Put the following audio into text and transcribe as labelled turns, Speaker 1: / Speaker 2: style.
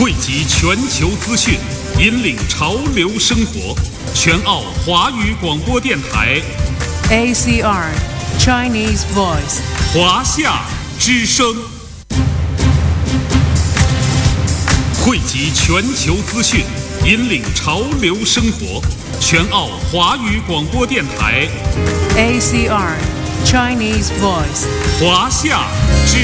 Speaker 1: 汇集全球资讯，引领潮流生活。全澳华语广播电台
Speaker 2: ACR Chinese Voice
Speaker 1: 华夏之声，汇集全球资讯，引领潮流生活。全澳华语广播电台
Speaker 2: ACR Chinese Voice
Speaker 1: 华夏之